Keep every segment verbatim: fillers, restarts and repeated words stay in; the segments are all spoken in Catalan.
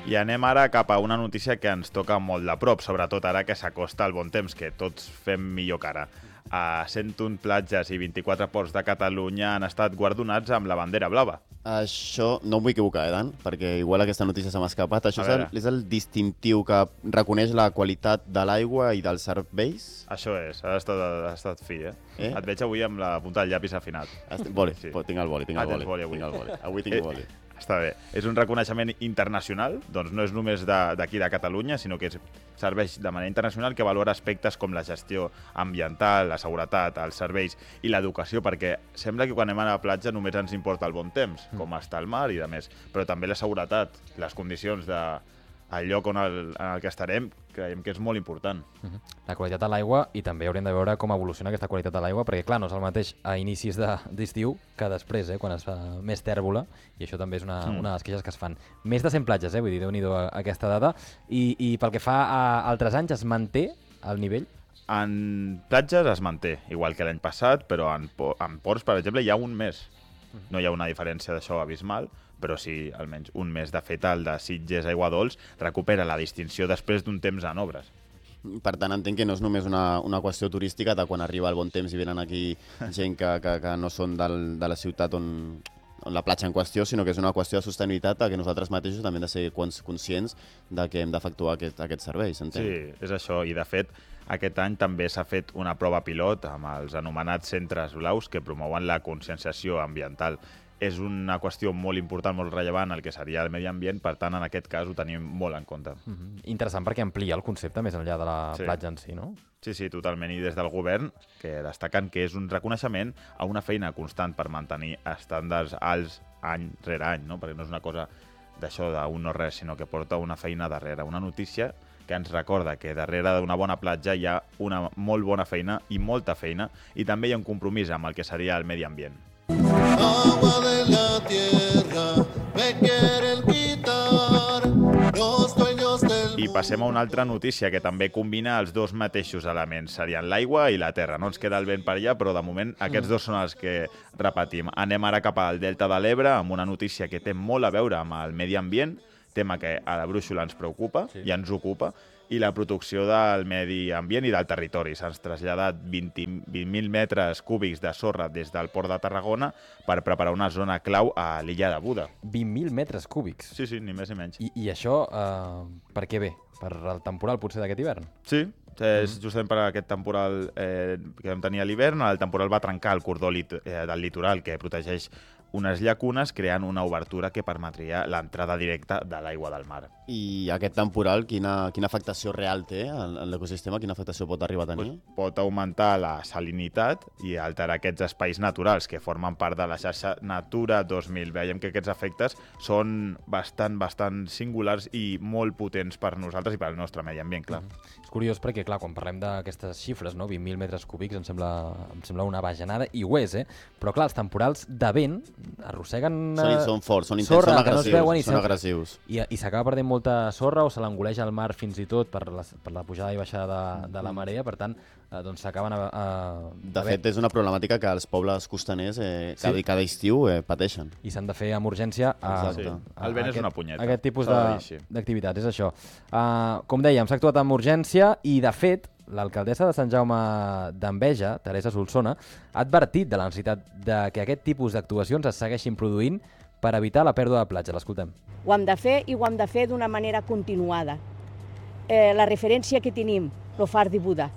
I anem ara cap a una notícia que ens toca molt de prop, sobretot ara que s'acosta el bon temps, que tots fem millor cara. A cent un platges i vint-i-quatre ports de Catalunya han estat guardonats amb la bandera blava. Això no em vull equivocar, eh, Dan? Perquè igual aquesta notícia se m'ha escapat. Això és el, és el distintiu que reconeix la qualitat de l'aigua i dels serveis? Això és, ha estat, ha estat fi, eh? eh? Et veig avui amb la punta del llapis afinat. Estic, boli, sí. Tinc el boli, tinc el ah, boli. boli avui. Tinc el boli. Avui tinc el boli. Eh, està bé. És un reconeixement internacional, doncs no és només d'aquí de, de Catalunya, sinó que és, serveix de manera internacional, que valora aspectes com la gestió ambiental, la seguretat, els serveis i l'educació, perquè sembla que quan anem a la platja només ens importa el bon temps, com està el mar i de més, però també la seguretat, les condicions de el lloc on el, en el que estarem, creiem que és molt important. Uh-huh. La qualitat de l'aigua, i també haurem de veure com evoluciona aquesta qualitat de l'aigua, perquè clar, no és el mateix a inicis d'estiu de, que després, eh, quan es fa més tèrbola, i això també és una, mm. una de les queixes que es fan. Més de cent platges, eh, vull dir, Déu-n'hi-do aquesta data, i, i pel que fa a altres anys, es manté el nivell? En platges es manté, igual que l'any passat, però en, en ports, per exemple, hi ha un mes. No hi ha una diferència d'això abismal, però sí, almenys un mes. De fet, el de Sitges Aigua Dols recupera la distinció després d'un temps en obres. Per tant, entenc que no és només una, una qüestió turística de quan arriba el bon temps i venen aquí gent que, que, que no són del, de la ciutat on, on la platja en qüestió, sinó que és una qüestió de sostenibilitat que nosaltres mateixos també hem de ser conscients de que hem d'efectuar aquest, aquests serveis, entenc. Sí, és això, i de fet, aquest any també s'ha fet una prova pilot amb els anomenats centres blaus que promouen la conscienciació ambiental. És una qüestió molt important, molt rellevant, el que seria el medi ambient, per tant, en aquest cas ho tenim molt en compte. Mm-hmm. Interessant perquè amplia el concepte més enllà de la sí. platja en si, no? Sí, sí, totalment. I des del govern, que destaquen que és un reconeixement a una feina constant per mantenir estàndards alts any rere any, no? Perquè no és una cosa d'això d'un no res, sinó que porta una feina darrere, una notícia que ens recorda que darrere d'una bona platja hi ha una molt bona feina i molta feina, i també hi ha un compromís amb el que seria el medi ambient. Agua de la tierra me quieren quitar los dueños del I passem a una altra notícia que també combina els dos mateixos elements, serien l'aigua i la terra. No ens queda el vent per allà, però de moment aquests dos són els que repetim. Anem ara cap al Delta de l'Ebre amb una notícia que té molt a veure amb el medi ambient, tema que a la Brúixola ens preocupa sí. i ens ocupa, i la protecció del medi ambient i del territori. S'han traslladat vint mil metres cúbics de sorra des del port de Tarragona per preparar una zona clau a l'illa de Buda. vint mil metres cúbics? Sí, sí, ni més ni menys. I, i això eh, per què ve? Per el temporal potser d'aquest hivern? Sí, és justament per aquest temporal eh, que vam tenir a l'hivern. El temporal va trencar el cordó lit eh, del litoral que protegeix unes llacunes, creant una obertura que permetria l'entrada directa de l'aigua del mar. I aquest temporal, quina, quina afectació real té en, en l'ecosistema? Quina afectació pot arribar a tenir? Pues pot augmentar la salinitat i alterar aquests espais naturals que formen part de la xarxa Natura dos mil. Veiem que aquests efectes són bastant, bastant singulars i molt potents per nosaltres i pel nostre medi ambient, clar. Mm-hmm. És curiós perquè, clar, quan parlem d'aquestes xifres, no? vint mil metres cúbics, em sembla, em sembla una bajanada, i ho és, eh? Però, clar, els temporals de vent arrosseguen són, són forts, són intents, són agressius, agressius, no són agressius. I, i s'acaba perdent molta sorra o se l'engoleja al mar fins i tot per la, per la pujada i baixada de, de la marea, per tant, eh, doncs s'acaben a, a... De fet, és una problemàtica que els pobles costaners eh, cada, sí. cada estiu eh, pateixen. I s'han de fer amb urgència a, sí. a, el vent és una punyeta. Aquest tipus d'activitats, és això. Uh, com dèiem, s'ha actuat amb urgència i, de fet, l'alcaldessa de Sant Jaume d'Enveja, Teresa Solsona, ha advertit de la necessitat de que aquest tipus d'actuacions es segueixin produint per evitar la pèrdua de platja. L'escoltem. Ho hem de fer i ho hem de fer d'una manera continuada. Eh, la referència que tenim, el far de Buda,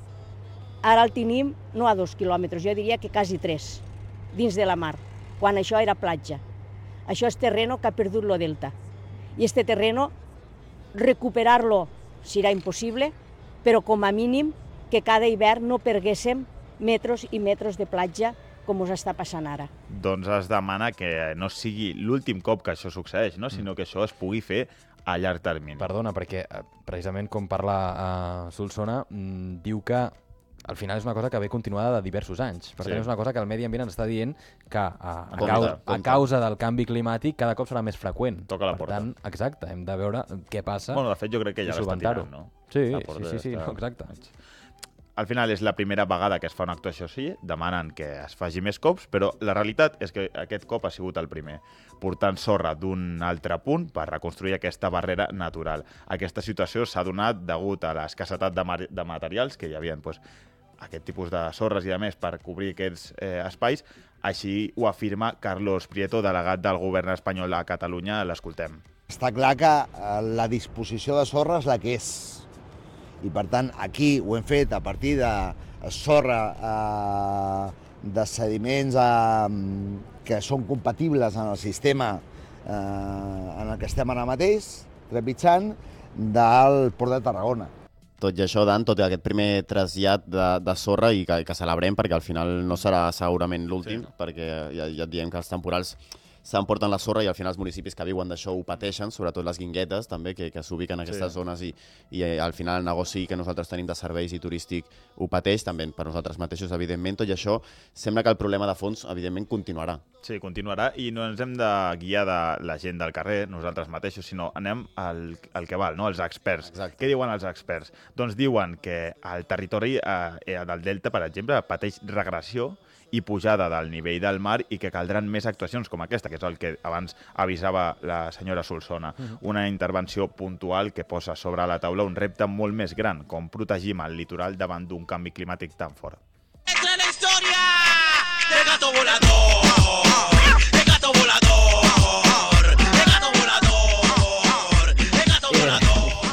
ara el tenim no a dos quilòmetres, jo diria que quasi tres, dins de la mar, quan això era platja. Això és terreno que ha perdut lo delta. I este terreno, recuperar-lo serà impossible, però com a mínim que cada hivern no perguéssim metres i metres de platja com us està passant ara. Doncs es demana que no sigui l'últim cop que això succeeix, no? sinó que això es pugui fer a llarg termini. Perdona, perquè precisament com parla uh, Solsona, mm, diu que al final és una cosa que ve continuada de diversos anys. Per sí. tant, és una cosa que el medi ambient ens està dient que a, a, compte, causa, compte. a causa del canvi climàtic cada cop serà més freqüent. Toca la per porta. Tant, exacte, hem de veure què passa. Bueno, de fet, jo crec que ja l'estan tirant, no? Sí, sí, sí, sí, no, exacte. Al final és la primera vegada que es fa una actuació així, demanen que es faci més cops, però la realitat és que aquest cop ha sigut el primer. portant sorra d'un altre punt per reconstruir aquesta barrera natural. Aquesta situació s'ha donat degut a l'escassetat de, de materials que hi havia doncs, aquest tipus de sorres i a més per cobrir aquests eh, espais. Així ho afirma Carlos Prieto, delegat del govern espanyol a Catalunya. L'escoltem. Està clar que la disposició de sorra és la que és. I, per tant, aquí ho hem fet a partir de sorra eh, de sediments eh, que són compatibles en el sistema eh, en el que estem ara mateix, trepitjant, del Port de Tarragona. Tot i això, Dan, tot i aquest primer trasllat de, de sorra i que, que celebrem, perquè al final no serà segurament l'últim, sí. perquè ja, ja et diem que els temporals s'emporten la sorra i al final els municipis que viuen d'això ho pateixen, sobretot les guinguetes també, que, que s'ubiquen en aquestes sí. zones i, i eh, al final el negoci que nosaltres tenim de serveis i turístic ho pateix, també per nosaltres mateixos, evidentment. Tot i això, sembla que el problema de fons, evidentment, continuarà. Sí, continuarà i no ens hem de guiar de la gent del carrer, nosaltres mateixos, sinó anem al, al que val, no? Els experts. Exacte. Què diuen els experts? Doncs diuen que el territori eh, del Delta, per exemple, pateix regressió i pujada del nivell del mar i que caldran més actuacions com aquesta, que és el que abans avisava la senyora Solsona. Uh-huh. Una intervenció puntual que posa sobre la taula un repte molt més gran, com protegim el litoral davant d'un canvi climàtic tan fort. Esta es la historia de gato volador, de gato volador, de gato volador, de gato volador.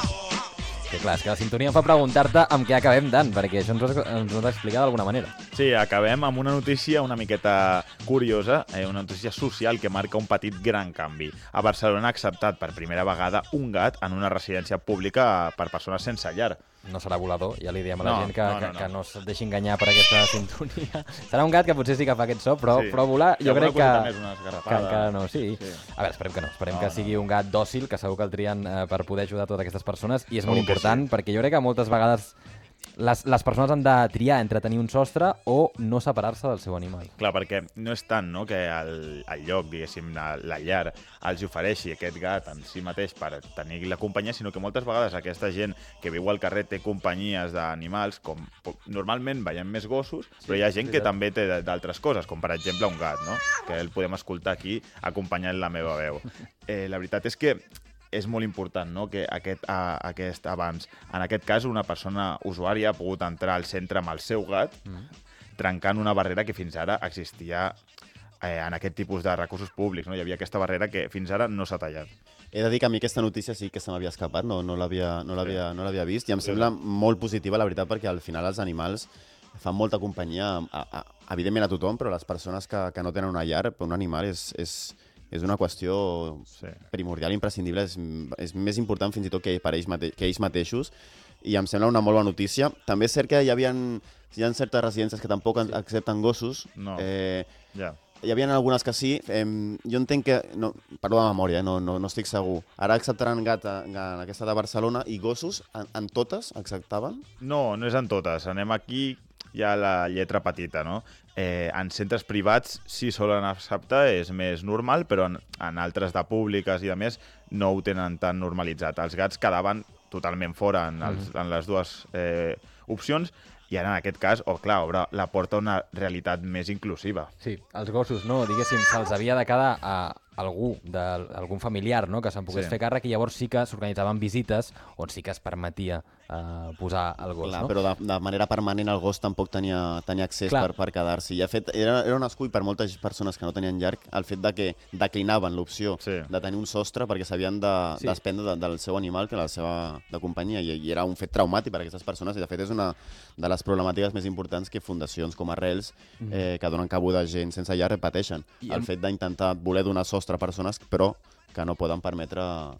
Que clar, és que la sintonia em fa preguntar-te amb què acabem, Dan, perquè això ens ho has, ens ho has d'explicar d'alguna manera. Sí, acabem amb una notícia una miqueta curiosa, eh, una notícia social que marca un petit gran canvi. A Barcelona ha acceptat per primera vegada un gat en una residència pública per persones sense llar. No serà volador, ja li diem a la No, gent que no, no, que, no. que no es deixi enganyar per aquesta sintonia. Serà un gat que potser sí que fa aquest so, però, Sí. però volar I jo alguna crec que, coseta més, una que esgarrapada. encara no, sí. Sí. A veure, esperem que no, esperem No, que no. sigui un gat dòcil, que segur que el trien eh, per poder ajudar totes aquestes persones, i és Segur molt que important, sí. perquè jo crec que moltes vegades les, les persones han de triar entre tenir un sostre o no separar-se del seu animal. Clar, perquè no és tant no, que el, el lloc, diguéssim, la, la llar, els ofereixi aquest gat en si mateix per tenir la companyia, sinó que moltes vegades aquesta gent que viu al carrer té companyies d'animals, com normalment veiem més gossos, sí, però hi ha gent que també té d'altres coses, com per exemple un gat, no? Que el podem escoltar aquí acompanyant la meva veu. Eh, la veritat és que és molt important, no?, que aquest, a, aquest abans, en aquest cas, una persona usuària ha pogut entrar al centre amb el seu gat, mm. trencant una barrera que fins ara existia eh, en aquest tipus de recursos públics, no? Hi havia aquesta barrera que fins ara no s'ha tallat. He de dir que a mi aquesta notícia sí que se m'havia escapat, no, no l'havia no l'havia no l'havia vist, i em sembla molt positiva, la veritat, perquè al final els animals fan molta companyia, a, a, evidentment a tothom, però a les persones que, que no tenen una llar, per un animal és... és és una qüestió sí. primordial, imprescindible, és, és més important fins i tot que per ells, mate que ells mateixos, i em sembla una molt bona notícia. També és cert que hi havia, hi ha certes residències que tampoc sí. accepten gossos. No, eh, ja. Hi havia algunes que sí. Eh, jo entenc que... No, parlo de memòria, eh, no, no, no estic segur. Ara acceptaran gat en aquesta de Barcelona i gossos, en, en totes acceptaven? No, no és en totes. Anem aquí, hi ha la lletra petita, no? Eh, en centres privats sí solen acceptar, és més normal, però en, en altres de públiques i de més no ho tenen tan normalitzat. Els gats quedaven totalment fora en, els, en les dues eh, opcions, i ara en aquest cas, oh, clar, obre la porta a una realitat més inclusiva. Sí, els gossos, no, diguéssim, se'ls havia de quedar a algú, de, algun familiar, no?, que se'n pogués Sí. fer càrrec, i llavors sí que s'organitzaven visites on sí que es permetia eh, posar el gos, Clar, no? però de, de manera permanent el gos tampoc tenia, tenia accés Clar. per, per quedar-s'hi. I de fet, era, era un escull per moltes persones que no tenien llar el fet de que declinaven l'opció Sí. de tenir un sostre perquè s'havien de Sí. desprendre de, del seu animal, que era la seva de companyia, i, i era un fet traumàtic per a aquestes persones, i de fet és una de les problemàtiques més importants que fundacions com Arrels, eh, que donen cabuda a gent sense llar, repeteixen. I el el- fet d'intentar voler donar sostre a persones, però que no poden permetre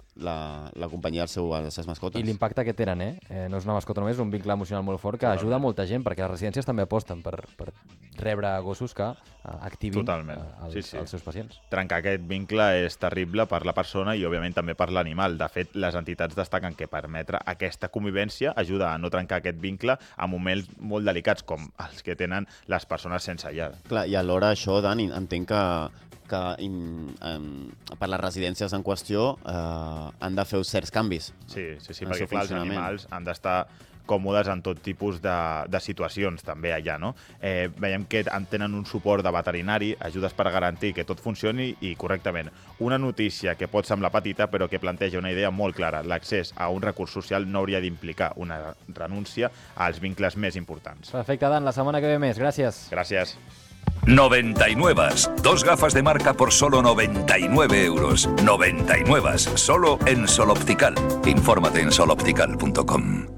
la, la companyia del seu, a les seves mascotes. I l'impacte que tenen, eh? eh? No és una mascota només, és un vincle emocional molt fort que ajuda molta gent, perquè les residències també aposten per, per rebre gossos que eh, activin Totalment. eh, els, Sí, sí. els seus pacients. Trencar aquest vincle és terrible per la persona i, òbviament, també per l'animal. De fet, les entitats destaquen que permetre aquesta convivència ajuda a no trencar aquest vincle a moments molt delicats, com els que tenen les persones sense llar. Clar, i alhora això, Dani, entenc que, que in, um, per les residències en qüestió eh, han de fer certs canvis. Sí, sí, sí, En el perquè seu clar, els funcionament. animals han d'estar còmodes en tot tipus de, de situacions també allà, no? Eh, veiem que tenen un suport de veterinari, ajudes per garantir que tot funcioni i correctament. Una notícia que pot semblar petita però que planteja una idea molt clara. L'accés a un recurs social no hauria d'implicar una renúncia als vincles més importants. Perfecte, Dan, la setmana que ve més. Gràcies. Gràcies. noventa y nueve. Dos gafas de marca por solo noventa y nueve euros. noventa y nueve. Solo en Sol Optical. Infórmate en sol optical punto com.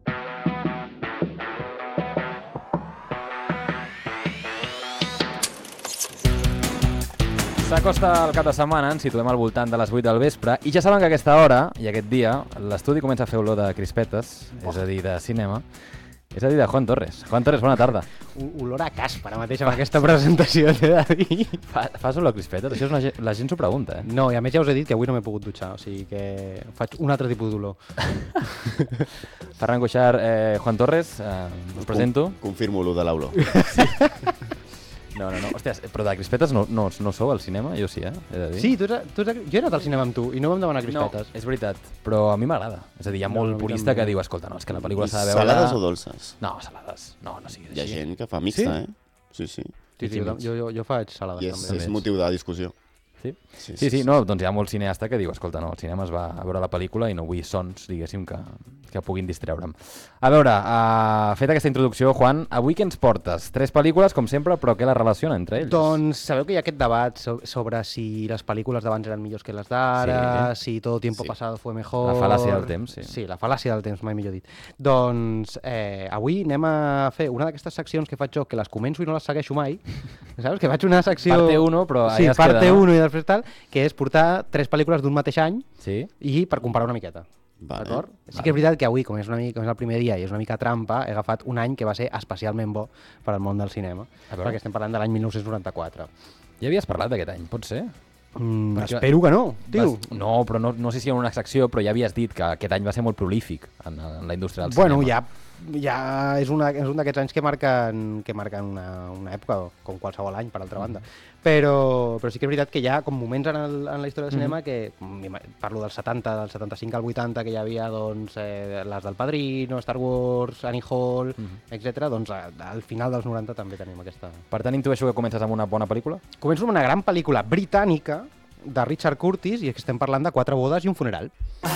S'acosta el cap de setmana, ens situem al voltant de les vuit del vespre, i ja saben que a aquesta hora i aquest dia l'estudi comença a fer olor de crispetes, oh. és a dir, de cinema, és a dir, de Juan Torres. Juan Torres, bona tarda. Olor a caspa, ara mateix, amb aquesta presentació, t'he de dir. Fa, fas olor a crispetes? Això és una, la gent s'ho pregunta, eh? No, i a més ja us he dit que avui no m'he pogut dutxar, o sigui que faig un altre tipus d'olor. Ferran Cuixart, eh, Juan Torres, eh, us presento. Confirmo lo de l'olor. Sí. No, no, no. Hòsties, però de crispetes no, no, no sou al cinema? Jo sí, eh? He de dir. Sí, tu, tu, jo he anat al cinema amb tu i no vam demanar crispetes. No, és veritat, però a mi m'agrada. És a dir, hi ha No, molt no, purista també. que diu, escolta, no, és que la pel·lícula s'ha de veure... Salades o dolces? No, salades. No, no siguis Hi ha així. gent que fa mixta, Sí? eh? Sí, sí. Sí, sí, jo, jo, jo faig salades I és, també. és motiu de discussió. Sí? Sí, Sí, sí, no, doncs hi ha molt cineasta que diu, escolta, no, al cinema es va a veure la pel·lícula i no vull sons, diguéssim, que, que puguin distreure'm. A veure, uh, feta aquesta introducció, Juan, avui què ens portes? Tres pel·lícules, com sempre, però què les relaciona entre ells? Doncs sabeu que hi ha aquest debat so sobre si les pel·lícules d'abans eren millors que les d'ara, Sí. si todo tiempo Sí. pasado fue mejor... La fal·làcia del temps, sí. Sí, la fal·làcia del temps, mai millor dit. Doncs eh, avui anem a fer una d'aquestes seccions que faig jo, que les començo i no les segueixo mai, saps? Que faig una secció... Parte uno, però sí, allà es parte queda, no? uno i després tal, que és portar tres pel·lícules d'un mateix any Sí? i per comparar una miqueta. Vale. D'acord? Sí que és veritat que avui, com és, una mica, com és el primer dia i és una mica trampa, he agafat un any que va ser especialment bo per al món del cinema, A veure. perquè estem parlant de l'any dinou noranta-quatre. Ja havies parlat d'aquest any, pot ser? Mm, Perquè- espero que no, tio. Vas... No, però no, no sé si en una secció, però ja havies dit que aquest any va ser molt prolífic en, en la indústria del Bueno, cinema. ja, ja és, una, és un d'aquests anys que marquen, que marquen una, una època, com qualsevol any, per altra banda. Però, però sí que és veritat que hi ha com moments en, el, en la història del cinema que, m'ima- parlo dels setanta, del setanta-cinc al vuitanta, que hi havia doncs, eh, les del Padrino, Star Wars, Annie Hall, etcètera. Doncs a- al final dels noranta també tenim aquesta... Per tant, intueixo que comences amb una bona pel·lícula? Començo amb una gran pel·lícula britànica de Richard Curtis i és que estem parlant de Quatre bodes i un funeral.